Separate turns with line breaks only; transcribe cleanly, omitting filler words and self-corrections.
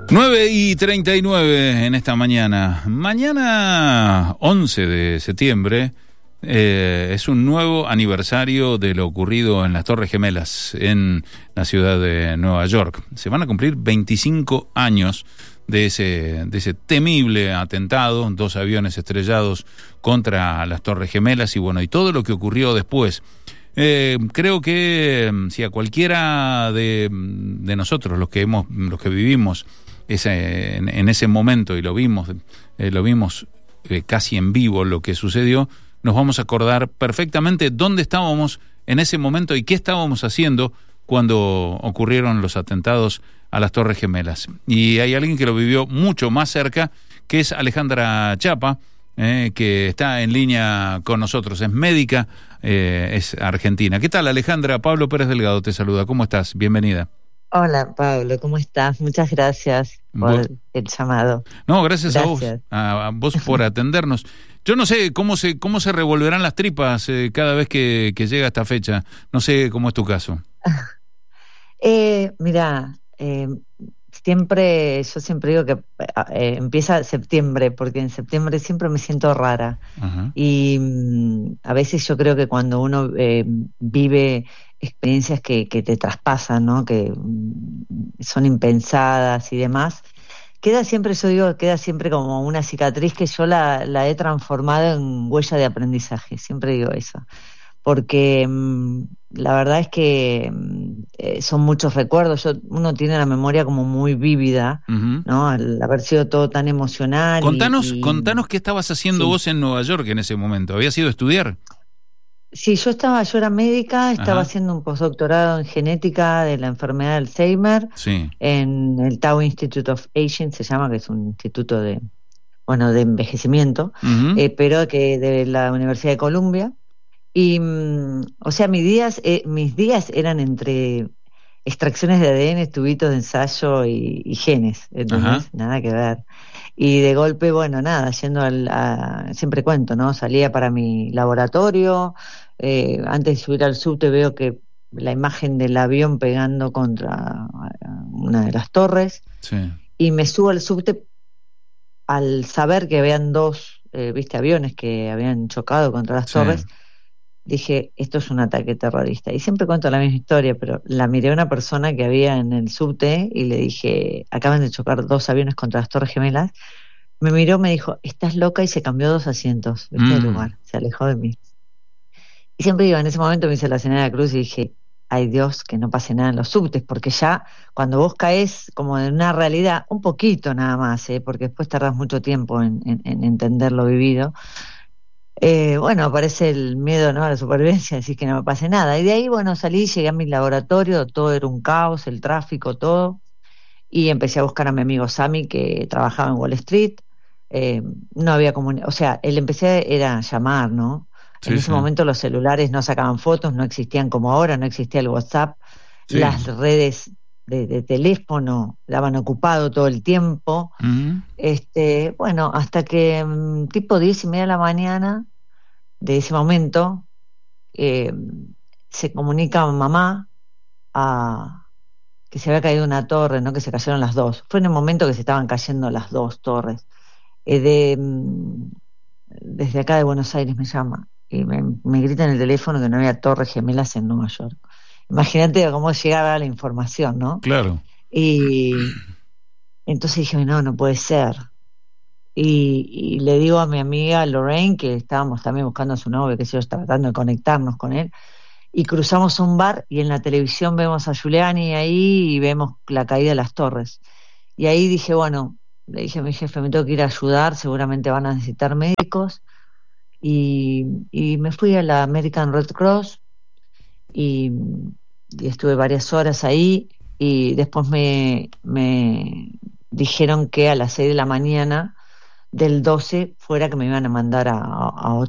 9:39 en esta mañana. Mañana 11 de septiembre es un nuevo aniversario de lo ocurrido en las Torres Gemelas en la ciudad de Nueva York. Se van a cumplir 25 años de ese temible atentado, 2 aviones estrellados contra las Torres Gemelas y todo lo que ocurrió después. Creo que si a cualquiera de nosotros, los que vivimos en ese momento y lo vimos casi en vivo lo que sucedió, nos vamos a acordar perfectamente dónde estábamos en ese momento y qué estábamos haciendo cuando ocurrieron los atentados a las Torres Gemelas. Y hay alguien que lo vivió mucho más cerca, que es Alejandra Chapa, que está en línea con nosotros, es médica, es argentina. ¿Qué tal, Alejandra? Pablo Pérez Delgado te saluda, ¿cómo estás? Bienvenida.
Hola, Pablo, ¿cómo estás? Muchas gracias por el llamado.
No, gracias. a vos por atendernos. Yo no sé cómo se revolverán las tripas cada vez que llega esta fecha. No sé cómo es tu caso.
Mira, yo siempre digo que empieza septiembre, porque en septiembre siempre me siento rara.
Ajá.
Y a veces yo creo que cuando uno vive experiencias que te traspasan, ¿no? Que son impensadas y demás, queda siempre como una cicatriz que yo la he transformado en huella de aprendizaje, siempre digo eso, porque la verdad es que son muchos recuerdos. Uno tiene la memoria como muy vívida,
Uh-huh.
¿no? Al haber sido todo tan emocional.
Contanos qué estabas haciendo vos en Nueva York en ese momento. ¿Habías ido a estudiar?
Sí, yo era médica, estaba
Ajá.
haciendo un postdoctorado en genética de la enfermedad de Alzheimer,
Sí.
en el Tau Institute of Aging, se llama, que es un instituto de envejecimiento,
Uh-huh.
pero que de la Universidad de Columbia. Y, mis días eran entre extracciones de ADN, tubitos de ensayo y genes, ¿entendés?
Ajá.
Nada que ver. Y de golpe, siempre cuento, ¿no? Salía para mi laboratorio, antes de subir al subte veo que la imagen del avión pegando contra una de las torres,
Sí.
y me subo al subte al saber que habían 2 aviones que habían chocado contra las torres. Dije, esto es un ataque terrorista. Y siempre cuento la misma historia, pero la miré a una persona que había en el subte y le dije, acaban de chocar 2 aviones contra las Torres Gemelas. Me miró, me dijo, estás loca, y se cambió 2 asientos del lugar, se alejó de mí. Y siempre digo, en ese momento me hice la señal de la cruz y dije, ay Dios, que no pase nada en los subtes, porque ya cuando vos caes como en una realidad, un poquito nada más, porque después tardás mucho tiempo en entender lo vivido. Aparece el miedo, ¿no?, a la supervivencia, decís que no me pase nada. Y de ahí, salí, llegué a mi laboratorio, todo era un caos, el tráfico, todo. Y empecé a buscar a mi amigo Sammy, que trabajaba en Wall Street. No había era a llamar, ¿no?
Sí,
En ese
sí.
momento los celulares no sacaban fotos, no existían como ahora, no existía el WhatsApp.
Sí.
Las redes de teléfono daban ocupado todo el tiempo.
Uh-huh.
Hasta que tipo 10:30 de la mañana de ese momento se comunica a mamá que se había caído una torre, ¿no? Que se cayeron las 2. Fue en el momento que se estaban cayendo las 2 torres. Desde acá de Buenos Aires me llama y me grita en el teléfono que no había Torres Gemelas en Nueva York. Imagínate cómo llegaba la información, ¿no?
Claro.
Y entonces dije, no puede ser. Y le digo a mi amiga Lorraine, que estábamos también buscando a su novio, que yo tratando de conectarnos con él, y cruzamos un bar y en la televisión vemos a Giuliani ahí y vemos la caída de las torres. Y ahí dije, le dije a mi jefe, me tengo que ir a ayudar, seguramente van a necesitar médicos. Y me fui a la American Red Cross y estuve varias horas ahí, y después me dijeron que a las 6 de la mañana del 12 fuera, que me iban a mandar a otro